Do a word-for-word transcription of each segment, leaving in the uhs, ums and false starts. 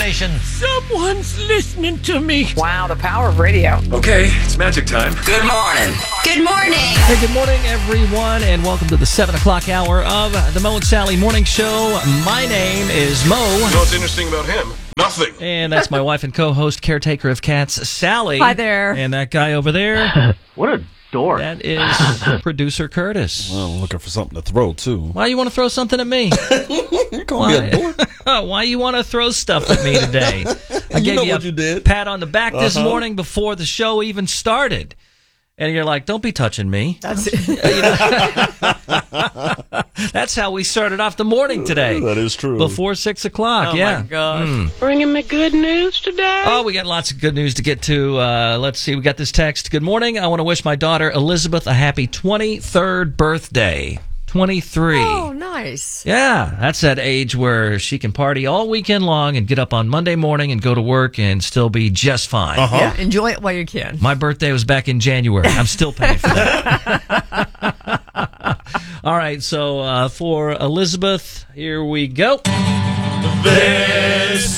station. Someone's listening to me. Wow, the power of radio. Okay, it's magic time. Good morning. Good morning. Hey, good morning, everyone, and welcome to the seven o'clock hour of the Mo and Sally Morning Show. My name is Mo. You know what's interesting about him? Nothing. And that's my wife and co-host, caretaker of cats, Sally. Hi there. And that guy over there. What a dork. That is producer Curtis. Well, I'm looking for something to throw, too. Why you want to throw something at me? You're calling me a dork? Why you want to throw stuff at me today? I You gave know you what a you did. pat on the back this Uh-huh. morning before the show even started. And you're like, don't be touching me. That's it. You know? That's how we started off the morning today. That is true. Before six o'clock, Oh, yeah. my gosh. Mm. Bringing me good news today. Oh, we got lots of good news to get to. Uh, let's see. We got this text. Good morning. I want to wish my daughter Elizabeth a happy twenty-third birthday. twenty-three. Oh, nice. Yeah, that's that age where she can party all weekend long and get up on Monday morning and go to work and still be just fine. Uh-huh. Yeah, enjoy it while you can. My birthday was back in January. I'm still paying for that. All right, so uh, for Elizabeth, here we go. This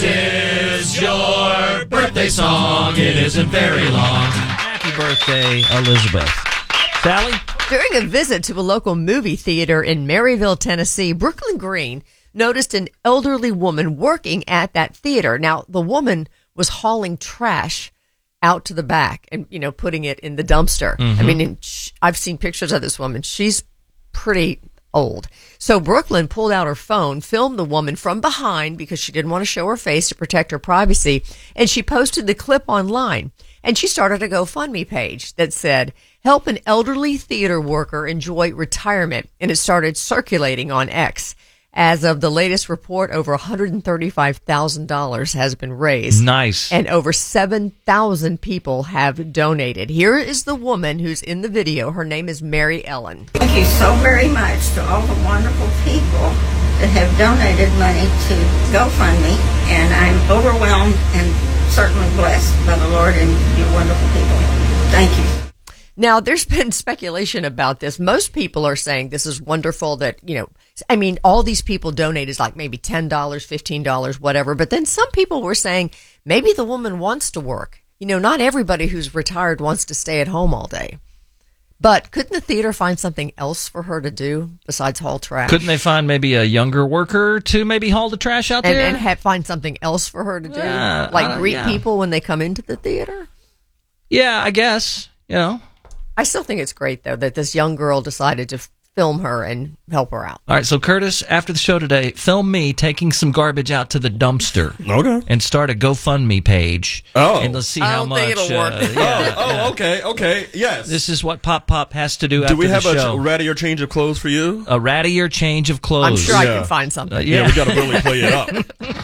is your birthday song. It isn't very long. Happy birthday, Elizabeth. Sally? During a visit to a local movie theater in Maryville, Tennessee, Brooklyn Green noticed an elderly woman working at that theater. Now, the woman was hauling trash out to the back and, you know, putting it in the dumpster. Mm-hmm. I mean, and sh- I've seen pictures of this woman. She's pretty old. So Brooklyn pulled out her phone, filmed the woman from behind because she didn't want to show her face to protect her privacy, and she posted the clip online. And she started a GoFundMe page that said, help an elderly theater worker enjoy retirement. And it started circulating on X. As of the latest report, over one hundred thirty-five thousand dollars has been raised. Nice. And over seven thousand people have donated. Here is the woman who's in the video. Her name is Mary Ellen. Thank you so very much to all the wonderful people that have donated money to GoFundMe, and I'm overwhelmed and certainly blessed by the Lord and you wonderful people. Thank you. Now, there's been speculation about this. Most people are saying this is wonderful that, you know, I mean, all these people donated like maybe ten dollars, fifteen dollars, whatever. But then some people were saying maybe the woman wants to work. You know, not everybody who's retired wants to stay at home all day. But couldn't the theater find something else for her to do besides haul trash? Couldn't they find maybe a younger worker to maybe haul the trash out and, there? and have, find something else for her to do? Yeah, like uh, greet yeah. people when they come into the theater? Yeah, I guess. You know. I still think it's great, though, that this young girl decided to film her and help her out. All right, so Curtis, after the show today, film me taking some garbage out to the dumpster. Okay. And start a GoFundMe page. Oh. And let's see I how don't much. think it'll work. uh, yeah, Oh, yeah. oh, okay, okay, yes. This is what Pop Pop has to do, after Do we have the a show. ch- rattier change of clothes for you? A rattier change of clothes. I'm sure I Yeah. can find something. Uh, Yeah, yeah. we got to really play it up.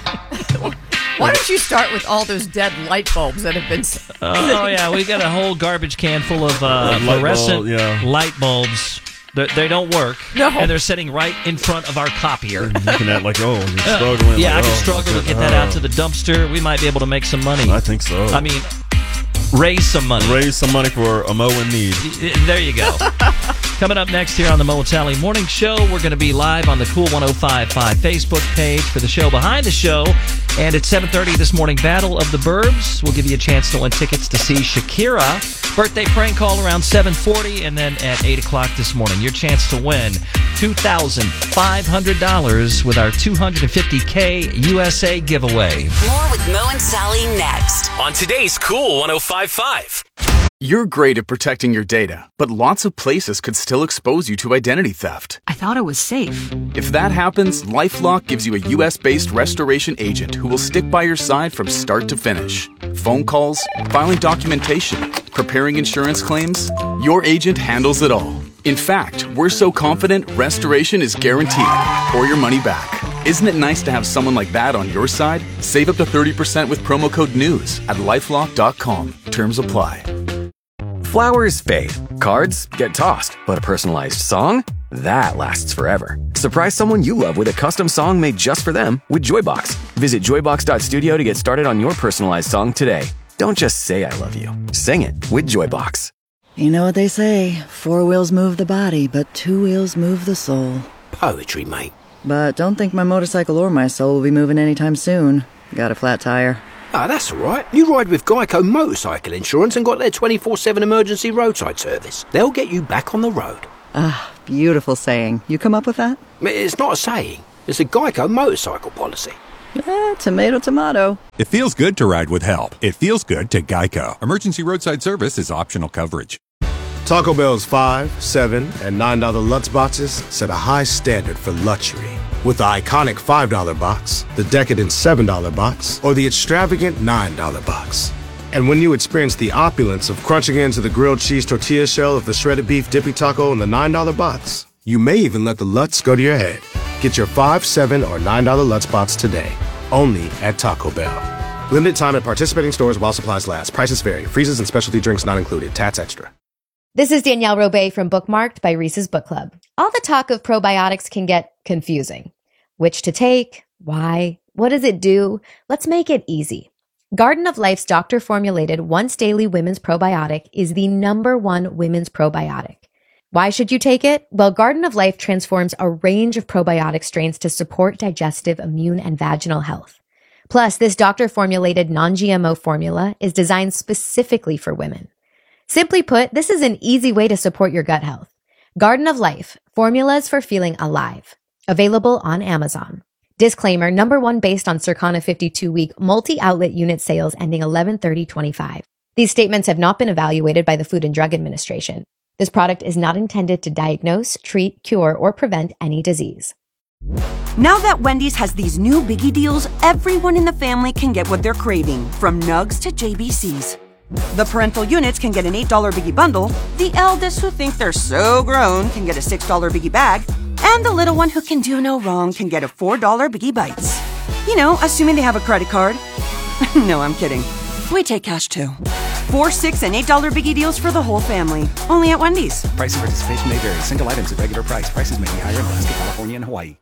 Why don't you start with all those dead light bulbs that have been... Oh, yeah, we got a whole garbage can full of uh, Light fluorescent bulb, yeah. light bulbs. They, they don't work. No. And they're sitting right in front of our copier. Looking at like, oh, you're struggling. Yeah, I like, can oh, struggle to okay. get that out to the dumpster. We might be able to make some money. I think so. I mean, raise some money. Raise some money for a Mo in need. There you go. Coming up next here on the Mo and Sally Morning Show, we're going to be live on the Cool one oh five point five Facebook page for the show Behind the Show. And at seven thirty this morning, Battle of the Burbs. We'll give you a chance to win tickets to see Shakira. Birthday prank call around seven forty. And then at eight o'clock this morning, your chance to win two thousand five hundred dollars with our two hundred fifty K U S A giveaway. More with Mo and Sally next. On today's Cool one oh five point five. You're great at protecting your data, but lots of places could still expose you to identity theft. I thought it was safe. If that happens, LifeLock gives you a U S-based restoration agent who will stick by your side from start to finish. Phone calls, filing documentation, preparing insurance claims, your agent handles it all. In fact, we're so confident restoration is guaranteed or your money back. Isn't it nice to have someone like that on your side? Save up to thirty percent with promo code NEWS at lifelock dot com. Terms apply. Flowers fade, cards get tossed, but a personalized song? That lasts forever. Surprise someone you love with a custom song made just for them with Joybox. Visit joybox dot studio to get started on your personalized song today. Don't just say I love you. Sing it with Joybox. You know what they say, four wheels move the body, but two wheels move the soul. Poetry, mate. But don't think my motorcycle or my soul will be moving anytime soon. Got a flat tire? Ah, that's all right. You ride with Geico Motorcycle Insurance and got their twenty-four seven emergency roadside service. They'll get you back on the road. Ah, beautiful saying. You come up with that? It's not a saying. It's a Geico motorcycle policy. Eh, tomato, tomato. It feels good to ride with help. It feels good to Geico. Emergency roadside service is optional coverage. Taco Bell's five, seven, and nine dollar Lutz boxes set a high standard for luxury. With the iconic five dollar box, the decadent seven dollar box, or the extravagant nine dollar box. And when you experience the opulence of crunching into the grilled cheese tortilla shell of the shredded beef dippy taco in the nine dollar box, you may even let the Lutz go to your head. Get your five, seven, or nine dollar Lutz box today, only at Taco Bell. Limited time at participating stores while supplies last. Prices vary. Freezes and specialty drinks not included. Tats extra. This is Danielle Robay from Bookmarked by Reese's Book Club. All the talk of probiotics can get confusing. Which to take? Why? What does it do? Let's make it easy. Garden of Life's doctor-formulated once-daily women's probiotic is the number one women's probiotic. Why should you take it? Well, Garden of Life transforms a range of probiotic strains to support digestive, immune, and vaginal health. Plus, this doctor-formulated non-G M O formula is designed specifically for women. Simply put, this is an easy way to support your gut health. Garden of Life, formulas for feeling alive. Available on Amazon. Disclaimer, number one based on Circana fifty-two week multi-outlet unit sales ending eleven thirty twenty-five. These statements have not been evaluated by the Food and Drug Administration. This product is not intended to diagnose, treat, cure, or prevent any disease. Now that Wendy's has these new biggie deals, everyone in the family can get what they're craving, from nugs to J B Cs. The parental units can get an eight dollar biggie bundle, the eldest who think they're so grown can get a six dollar biggie bag, and the little one who can do no wrong can get a four dollar biggie bites. You know, assuming they have a credit card. No, I'm kidding. We take cash too. Four, six, and eight dollar biggie deals for the whole family. Only at Wendy's. Price and participation may vary. Single items at regular price. Prices may be higher in Alaska, California, and Hawaii.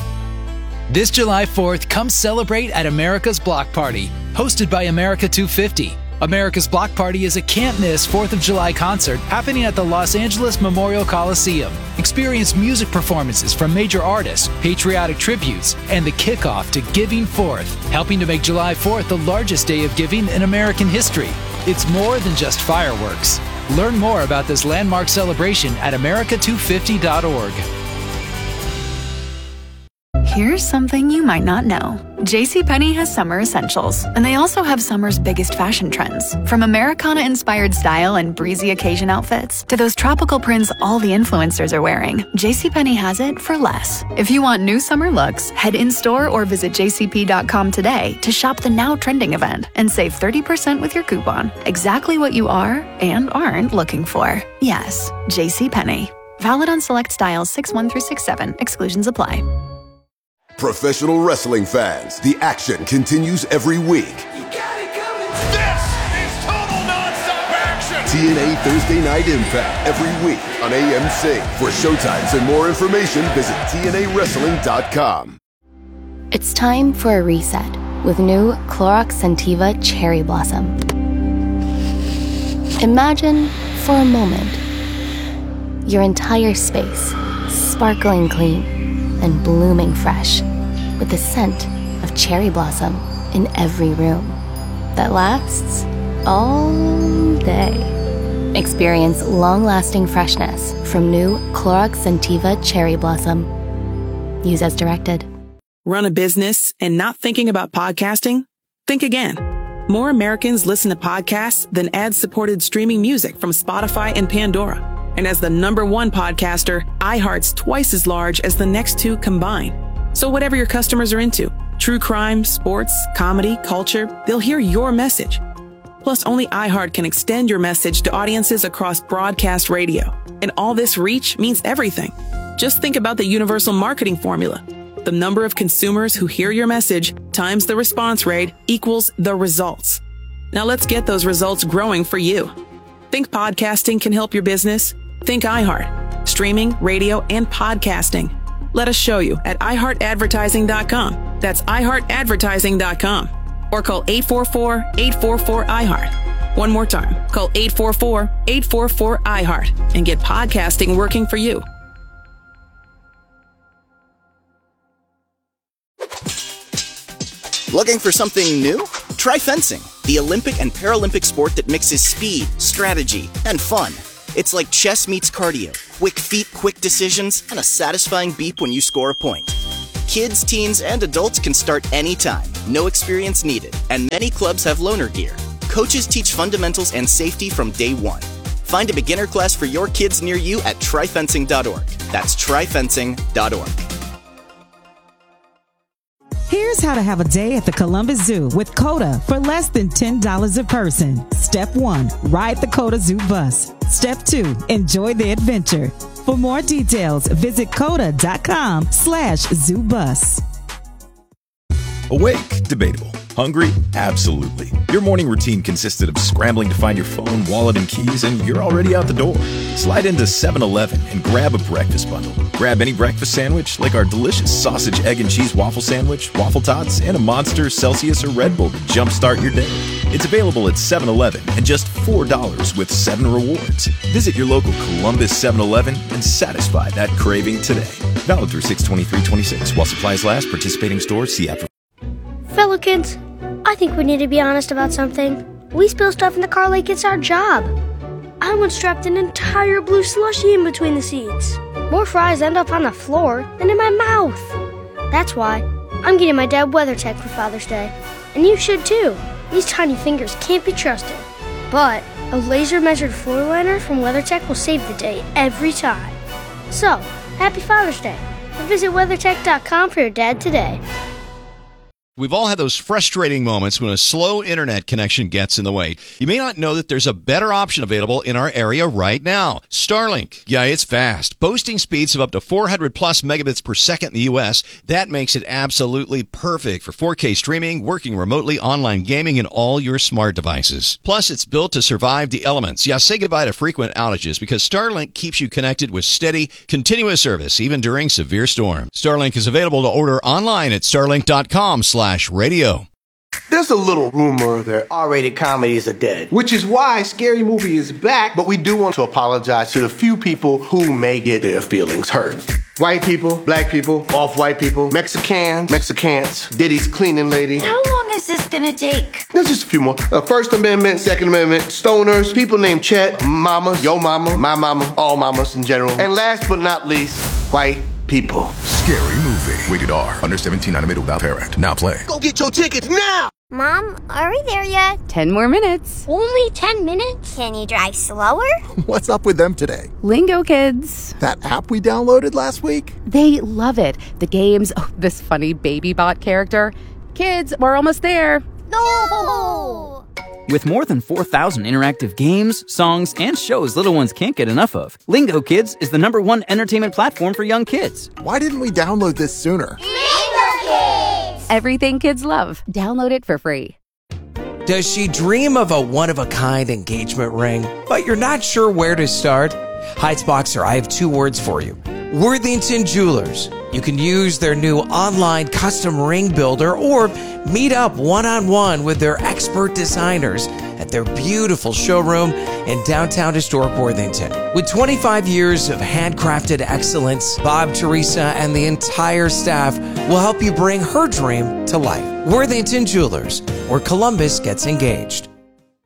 This July fourth, come celebrate at America's Block Party, hosted by America two fifty. America's Block Party is a can't-miss fourth of July concert happening at the Los Angeles Memorial Coliseum. Experience music performances from major artists, patriotic tributes, and the kickoff to Giving Fourth, helping to make July fourth the largest day of giving in American history. It's more than just fireworks. Learn more about this landmark celebration at America two fifty dot org. Here's something you might not know. JCPenney has summer essentials, and they also have summer's biggest fashion trends. From Americana-inspired style and breezy occasion outfits to those tropical prints all the influencers are wearing, JCPenney has it for less. If you want new summer looks, head in-store or visit j c p dot com today to shop the now trending event and save thirty percent with your coupon. Exactly what you are and aren't looking for. Yes, JCPenney. Valid on select styles six one through six seven. Exclusions apply. Professional wrestling fans, the action continues every week. You got it coming. This is total nonstop action. T N A Thursday Night Impact every week on A M C. For showtimes and more information, visit T N A wrestling dot com. It's time for a reset with new Clorox Scentiva Cherry Blossom. Imagine, for a moment, your entire space sparkling clean and blooming fresh, with the scent of cherry blossom in every room that lasts all day. Experience long-lasting freshness from new Clorox Scentiva Cherry Blossom. Use as directed. Run a business and not thinking about podcasting? Think again. More Americans listen to podcasts than ad-supported streaming music from Spotify and Pandora. And as the number one podcaster, iHeart's twice as large as the next two combined. So whatever your customers are into, true crime, sports, comedy, culture, they'll hear your message. Plus, only iHeart can extend your message to audiences across broadcast radio. And all this reach means everything. Just think about the universal marketing formula. The number of consumers who hear your message times the response rate equals the results. Now let's get those results growing for you. Think podcasting can help your business? Think iHeart. Streaming, radio, and podcasting. Let us show you at i heart advertising dot com. That's i heart advertising dot com. Or call eight four four, eight four four, I heart. One more time. Call eight four four, eight four four, I heart and get podcasting working for you. Looking for something new? Try fencing, the Olympic and Paralympic sport that mixes speed, strategy, and fun. It's like chess meets cardio, quick feet, quick decisions, and a satisfying beep when you score a point. Kids, teens, and adults can start anytime, no experience needed, and many clubs have loaner gear. Coaches teach fundamentals and safety from day one. Find a beginner class for your kids near you at try fencing dot org. That's try fencing dot org. Here's how to have a day at the Columbus Zoo with CODA for less than ten dollars a person. Step one, ride the CODA Zoo bus. Step two, enjoy the adventure. For more details, visit coda.com slash zoo bus. Awake? Debatable. Hungry? Absolutely. Your morning routine consisted of scrambling to find your phone, wallet, and keys, and you're already out the door. Slide into seven eleven and grab a breakfast bundle. Grab any breakfast sandwich, like our delicious sausage, egg, and cheese waffle sandwich, waffle tots, and a Monster, Celsius, or Red Bull to jumpstart your day. It's available at seven eleven and just four dollars with seven rewards. Visit your local Columbus seven eleven and satisfy that craving today. Valid through six twenty-three twenty-six. While supplies last, participating stores, see app for... Fellow kids, I think we need to be honest about something. We spill stuff in the car like it's our job. I once strapped an entire blue slushie in between the seats. More fries end up on the floor than in my mouth. That's why I'm getting my dad WeatherTech for Father's Day. And you should too. These tiny fingers can't be trusted. But a laser-measured floor liner from WeatherTech will save the day every time. So, happy Father's Day. And visit weathertech dot com for your dad today. We've all had those frustrating moments when a slow internet connection gets in the way. You may not know that there's a better option available in our area right now. Starlink. Yeah, it's fast. Boasting speeds of up to four hundred plus megabits per second in the U S. That makes it absolutely perfect for four K streaming, working remotely, online gaming, and all your smart devices. Plus, it's built to survive the elements. Yeah, say goodbye to frequent outages because Starlink keeps you connected with steady, continuous service, even during severe storms. Starlink is available to order online at starlink dot com slash radio. There's a little rumor that R-rated comedies are dead, which is why Scary Movie is back, but we do want to apologize to the few people who may get their feelings hurt. White people, black people, off-white people, Mexicans, Mexicans, Diddy's cleaning lady. How long is this gonna take? There's just a few more. Uh, First Amendment, Second Amendment, stoners, people named Chet, mamas, yo mama, my mama, all mamas in general. And last but not least, white people. Scary Movie. Rated R. Under seventeen, animated without parent. Now play. Go get your tickets now! Mom, are we there yet? Ten more minutes. Only ten minutes? Can you drive slower? What's up with them today? Lingo Kids. That app we downloaded last week? They love it. The games, oh, this funny baby bot character. Kids, we're almost there. No! With more than four thousand interactive games, songs, and shows little ones can't get enough of, Lingo Kids is the number one entertainment platform for young kids. Why didn't we download this sooner? Lingo Kids! Everything kids love. Download it for free. Does she dream of a one-of-a-kind engagement ring, but you're not sure where to start? Heights Boxer, I have two words for you. Worthington Jewelers. You can use their new online custom ring builder or meet up one-on-one with their expert designers at their beautiful showroom in downtown historic Worthington. With twenty-five years of handcrafted excellence, Bob, Teresa, and the entire staff will help you bring her dream to life. Worthington Jewelers, where Columbus gets engaged.